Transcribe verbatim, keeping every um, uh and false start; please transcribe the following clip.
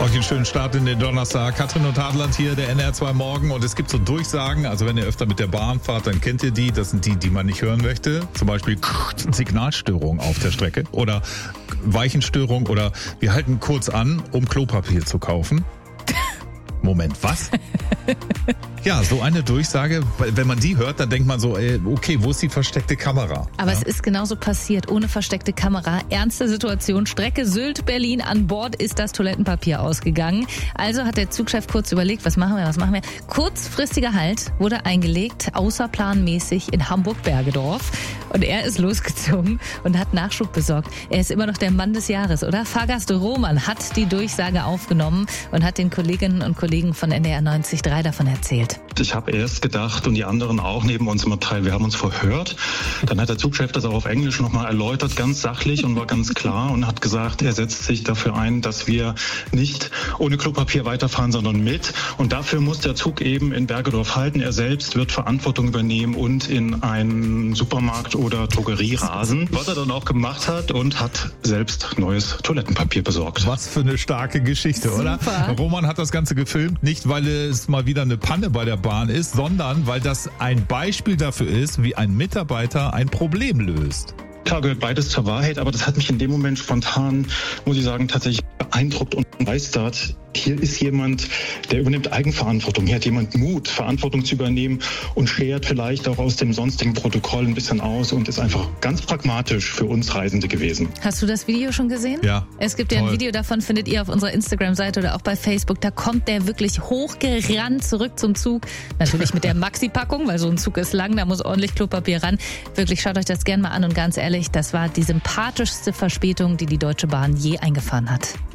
Euch einen schönen Start in den Donnerstag. Katrin und Hartland hier, der N R zwei Morgen. Und es gibt so Durchsagen, also wenn ihr öfter mit der Bahn fahrt, dann kennt ihr die. Das sind die, die man nicht hören möchte. Zum Beispiel Signalstörung auf der Strecke oder Weichenstörung oder wir halten kurz an, um Klopapier zu kaufen. Moment, was? Ja, so eine Durchsage, wenn man die hört, dann denkt man so, ey, okay, wo ist die versteckte Kamera? Aber ja? Es ist genauso passiert, ohne versteckte Kamera. Ernste Situation, Strecke Sylt-Berlin, an Bord ist das Toilettenpapier ausgegangen. Also hat der Zugchef kurz überlegt, was machen wir, was machen wir? Kurzfristiger Halt wurde eingelegt, außerplanmäßig in Hamburg-Bergedorf. Und er ist losgezogen und hat Nachschub besorgt. Er ist immer noch der Mann des Jahres, oder? Fahrgast Roman hat die Durchsage aufgenommen und hat den Kolleginnen und Kollegen von N D R neunzig Komma drei davon erzählt. Ich habe erst gedacht und die anderen auch neben uns im Abteil, wir haben uns verhört. Dann hat der Zugchef das auch auf Englisch nochmal erläutert, ganz sachlich und war ganz klar und hat gesagt, er setzt sich dafür ein, dass wir nicht ohne Klopapier weiterfahren, sondern mit. Und dafür muss der Zug eben in Bergedorf halten. Er selbst wird Verantwortung übernehmen und in einen Supermarkt oder Drogerie rasen, was er dann auch gemacht hat und hat selbst neues Toilettenpapier besorgt. Was für eine starke Geschichte, Super. Oder? Roman hat das Ganze gefilmt, nicht weil es mal wieder eine Panne bei der Bahn ist, sondern weil das ein Beispiel dafür ist, wie ein Mitarbeiter ein Problem löst. Klar gehört beides zur Wahrheit, aber das hat mich in dem Moment spontan, muss ich sagen, tatsächlich beeindruckt und begeistert. Hier ist jemand, der übernimmt Eigenverantwortung. Hier hat jemand Mut, Verantwortung zu übernehmen und schert vielleicht auch aus dem sonstigen Protokoll ein bisschen aus und ist einfach ganz pragmatisch für uns Reisende gewesen. Hast du das Video schon gesehen? Ja. Es gibt ja ein Toll. Video davon, findet ihr auf unserer Instagram-Seite oder auch bei Facebook. Da kommt der wirklich hochgerannt zurück zum Zug. Natürlich mit der Maxi-Packung, weil so ein Zug ist lang, da muss ordentlich Klopapier ran. Wirklich, schaut euch das gerne mal an und ganz ehrlich, das war die sympathischste Verspätung, die die Deutsche Bahn je eingefahren hat.